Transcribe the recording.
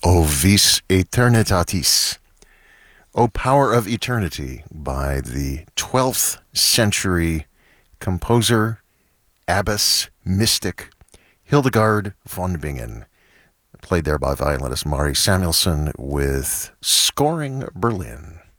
O Vis Eternitatis, O Power of Eternity, by the 12th century composer, abbess, mystic Hildegard von Bingen, played there by violinist Mari Samuelson with Scoring Berlin.